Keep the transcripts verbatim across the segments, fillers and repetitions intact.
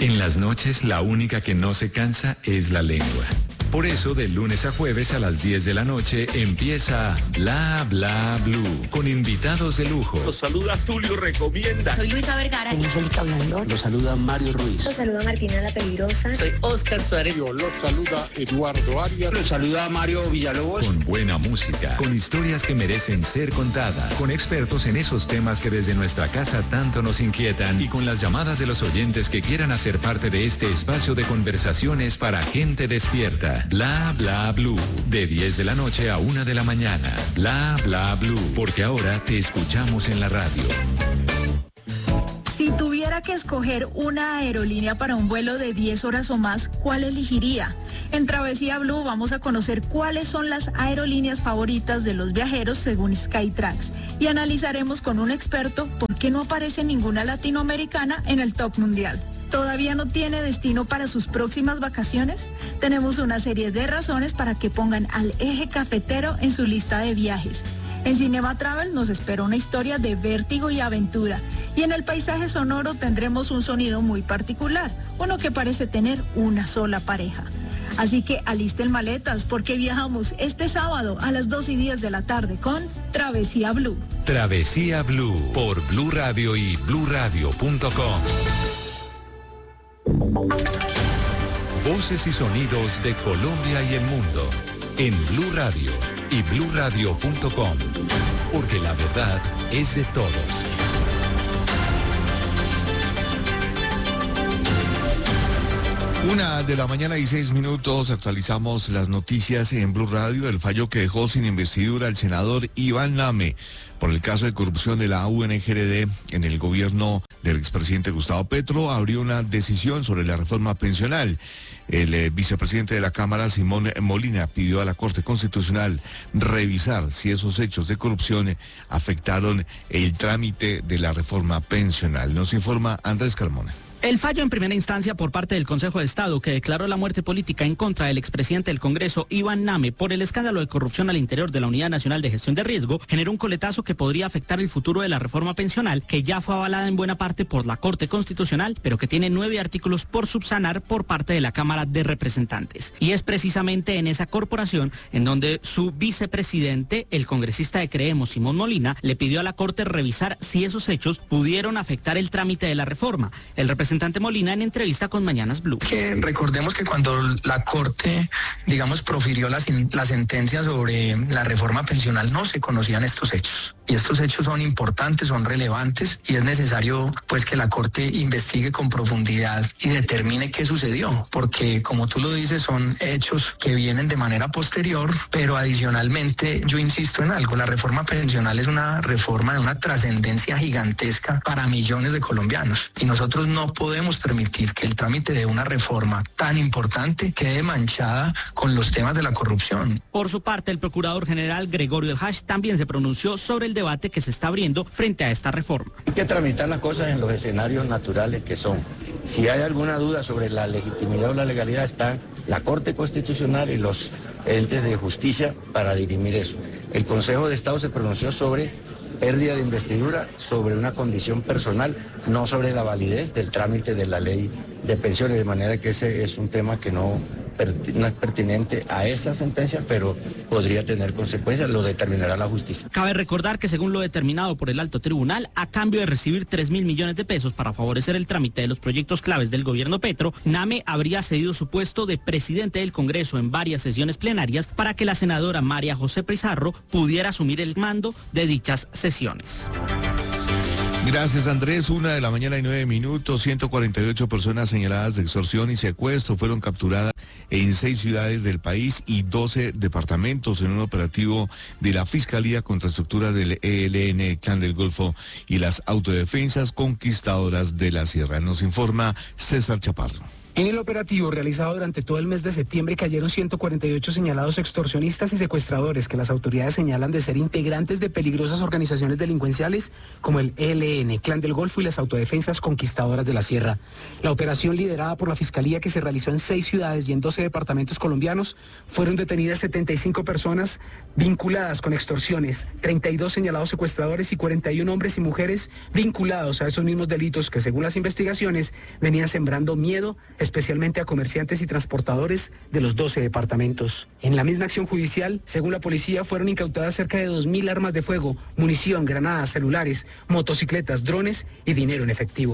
En las noches, la única que no se cansa es la lengua. Por eso, de lunes a jueves a las diez de la noche empieza Bla Bla Blue, con invitados de lujo. Los saluda Tulio Recomienda. Soy Luisa Vergara. ¿Cómo es el hablando? Los saluda Mario Ruiz. Los saluda Martina La Peligrosa. Soy Oscar Suárez. Los saluda Eduardo Arias. Los saluda Mario Villalobos. Con buena música, con historias que merecen ser contadas, con expertos en esos temas que desde nuestra casa tanto nos inquietan y con las llamadas de los oyentes que quieran hacer parte de este espacio de conversaciones para gente despierta. Bla Bla Blue, de diez de la noche a una de la mañana. Bla Bla Blue, porque ahora te escuchamos en la radio. Si tuviera que escoger una aerolínea para un vuelo de diez horas o más, ¿cuál elegiría? En Travesía Blue vamos a conocer cuáles son las aerolíneas favoritas de los viajeros según Skytrax y analizaremos con un experto por qué no aparece ninguna latinoamericana en el top mundial. ¿Todavía no tiene destino para sus próximas vacaciones? Tenemos una serie de razones para que pongan al Eje Cafetero en su lista de viajes. En Cinema Travel nos espera una historia de vértigo y aventura. Y en el paisaje sonoro tendremos un sonido muy particular, uno que parece tener una sola pareja. Así que alisten maletas porque viajamos este sábado a las dos y diez de la tarde con Travesía Blue. Travesía Blue por Blue Radio y blue radio punto com. Voces y sonidos de Colombia y el mundo en Blue Radio y blue radio punto com, porque la verdad es de todos. Una de la mañana y seis minutos, actualizamos las noticias en Blue Radio. El fallo que dejó sin investidura al senador Iván Name por el caso de corrupción de la U N G R D en el gobierno del expresidente Gustavo Petro abrió una decisión sobre la reforma pensional. El eh, vicepresidente de la Cámara, Simón Molina, pidió a la Corte Constitucional revisar si esos hechos de corrupción eh, afectaron el trámite de la reforma pensional. Nos informa Andrés Carmona. El fallo en primera instancia por parte del Consejo de Estado, que declaró la muerte política en contra del expresidente del Congreso, Iván Name, por el escándalo de corrupción al interior de la Unidad Nacional de Gestión de Riesgo, generó un coletazo que podría afectar el futuro de la reforma pensional, que ya fue avalada en buena parte por la Corte Constitucional, pero que tiene nueve artículos por subsanar por parte de la Cámara de Representantes. Y es precisamente en esa corporación en donde su vicepresidente, el congresista de Creemos, Simón Molina, le pidió a la Corte revisar si esos hechos pudieron afectar el trámite de la reforma. El representante representante Molina en entrevista con Mañanas Blue. Que recordemos que cuando la Corte, digamos, profirió la, la sentencia sobre la reforma pensional, no se conocían estos hechos. Y estos hechos son importantes, son relevantes, y es necesario pues que la Corte investigue con profundidad y determine qué sucedió, porque como tú lo dices, son hechos que vienen de manera posterior, pero adicionalmente yo insisto en algo, la reforma pensional es una reforma de una trascendencia gigantesca para millones de colombianos, y nosotros no podemos permitir que el trámite de una reforma tan importante quede manchada con los temas de la corrupción. Por su parte, el procurador general Gregorio El Hash también se pronunció sobre el debate que se está abriendo frente a esta reforma. Hay que tramitar las cosas en los escenarios naturales que son. Si hay alguna duda sobre la legitimidad o la legalidad, está la Corte Constitucional y los entes de justicia para dirimir eso. El Consejo de Estado se pronunció sobre pérdida de investidura, sobre una condición personal, no sobre la validez del trámite de la ley de pensiones, de manera que ese es un tema que no, no es pertinente a esa sentencia, pero podría tener consecuencias, lo determinará la justicia. Cabe recordar que según lo determinado por el alto tribunal, a cambio de recibir tres mil millones de pesos para favorecer el trámite de los proyectos claves del gobierno Petro, Name habría cedido su puesto de presidente del Congreso en varias sesiones plenarias para que la senadora María José Pizarro pudiera asumir el mando de dichas sesiones. Gracias, Andrés. Una de la mañana y nueve minutos. ciento cuarenta y ocho personas señaladas de extorsión y secuestro fueron capturadas en seis ciudades del país y doce departamentos en un operativo de la Fiscalía contra estructuras del E L N, Clan del Golfo y las autodefensas conquistadoras de la Sierra. Nos informa César Chaparro. En el operativo realizado durante todo el mes de septiembre cayeron ciento cuarenta y ocho señalados extorsionistas y secuestradores que las autoridades señalan de ser integrantes de peligrosas organizaciones delincuenciales como el E L N, Clan del Golfo y las Autodefensas Conquistadoras de la Sierra. La operación liderada por la Fiscalía, que se realizó en seis ciudades y en doce departamentos colombianos, fueron detenidas setenta y cinco personas vinculadas con extorsiones, treinta y dos señalados secuestradores y cuarenta y uno hombres y mujeres vinculados a esos mismos delitos que, según las investigaciones, venían sembrando miedo, especialmente a comerciantes y transportadores de los doce departamentos. En la misma acción judicial, según la policía, fueron incautadas cerca de dos mil armas de fuego, munición, granadas, celulares, motocicletas, drones y dinero en efectivo.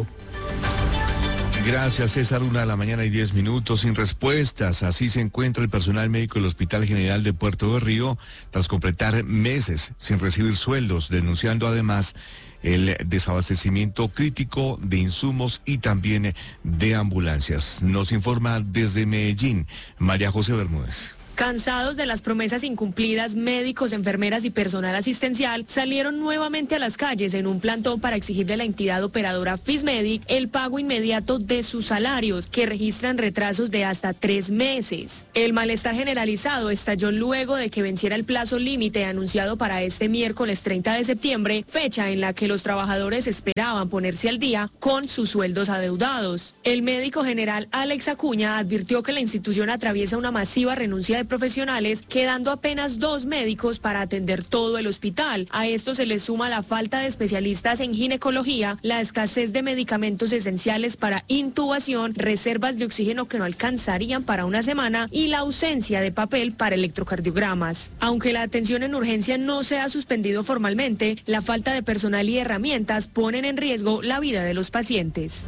Gracias, César. Una de la mañana y diez minutos sin respuestas. Así se encuentra el personal médico del Hospital General de Puerto de Río tras completar meses sin recibir sueldos, denunciando además el desabastecimiento crítico de insumos y también de ambulancias. Nos informa desde Medellín María José Bermúdez. Cansados de las promesas incumplidas, médicos, enfermeras y personal asistencial salieron nuevamente a las calles en un plantón para exigir de la entidad operadora Fismedic el pago inmediato de sus salarios, que registran retrasos de hasta tres meses. El malestar generalizado estalló luego de que venciera el plazo límite anunciado para este miércoles treinta de septiembre, fecha en la que los trabajadores esperaban ponerse al día con sus sueldos adeudados. El médico general Alex Acuña advirtió que la institución atraviesa una masiva renuncia de profesionales, quedando apenas dos médicos para atender todo el hospital. A esto se le suma la falta de especialistas en ginecología, la escasez de medicamentos esenciales para intubación, reservas de oxígeno que no alcanzarían para una semana y la ausencia de papel para electrocardiogramas. Aunque la atención en urgencia no se ha suspendido formalmente, la falta de personal y herramientas ponen en riesgo la vida de los pacientes.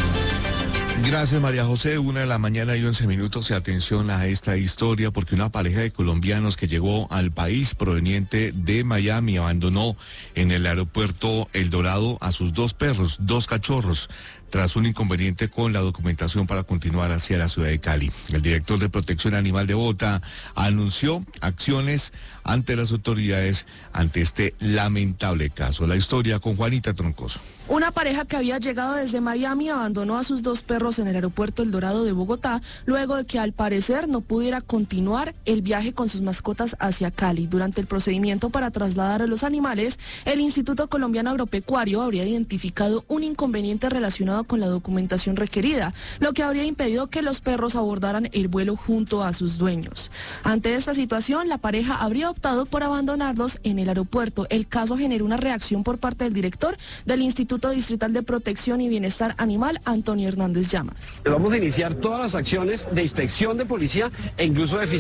Gracias, María José. Una de la mañana y once minutos. Y atención a esta historia, porque una pareja de colombianos que llegó al país proveniente de Miami abandonó en el aeropuerto El Dorado a sus dos perros, dos cachorros, tras un inconveniente con la documentación para continuar hacia la ciudad de Cali. El director de Protección Animal de Bogotá anunció acciones ante las autoridades ante este lamentable caso. La historia con Juanita Troncoso. Una pareja que había llegado desde Miami abandonó a sus dos perros en el aeropuerto El Dorado de Bogotá, luego de que al parecer no pudiera continuar el viaje con sus mascotas hacia Cali. Durante el procedimiento para trasladar a los animales, el Instituto Colombiano Agropecuario habría identificado un inconveniente relacionado con la documentación requerida, lo que habría impedido que los perros abordaran el vuelo junto a sus dueños. Ante esta situación, la pareja habría optado por abandonarlos en el aeropuerto. El caso generó una reacción por parte del director del Instituto Distrital de Protección y Bienestar Animal, Antonio Hernández Llamas. Vamos a iniciar todas las acciones de inspección de policía e incluso de fiscalía.